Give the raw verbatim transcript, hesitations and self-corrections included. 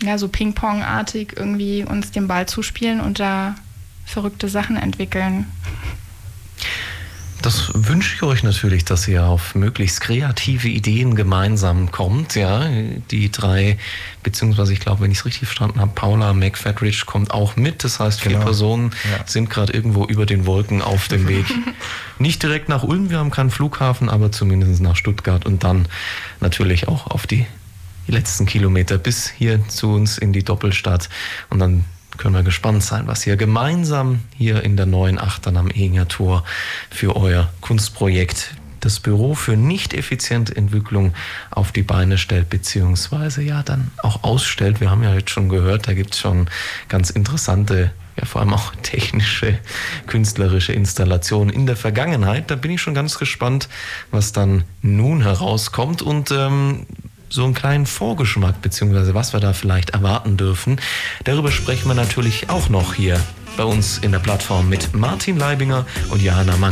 ja, so Ping-Pong-artig irgendwie uns den Ball zuspielen und da verrückte Sachen entwickeln. Das wünsche ich euch natürlich, dass ihr auf möglichst kreative Ideen gemeinsam kommt. Ja, die drei, beziehungsweise ich glaube, wenn ich es richtig verstanden habe, Paula McFatridge kommt auch mit. Das heißt, vier genau. Personen ja. sind gerade irgendwo über den Wolken auf dem Weg. Nicht direkt nach Ulm, wir haben keinen Flughafen, aber zumindest nach Stuttgart und dann natürlich auch auf die letzten Kilometer bis hier zu uns in die Doppelstadt. Und dann können wir gespannt sein, was ihr gemeinsam hier in der neuen Achtern am Ehinger Tor für euer Kunstprojekt, das Büro für Nicht-Effizient-Entwicklung, auf die Beine stellt, beziehungsweise ja dann auch ausstellt. Wir haben ja jetzt schon gehört, da gibt es schon ganz interessante, ja vor allem auch technische, künstlerische Installationen in der Vergangenheit. Da bin ich schon ganz gespannt, was dann nun herauskommt und ähm, so einen kleinen Vorgeschmack, beziehungsweise was wir da vielleicht erwarten dürfen. Darüber sprechen wir natürlich auch noch hier bei uns in der Plattform mit Martin Leibinger und Johanna Mann.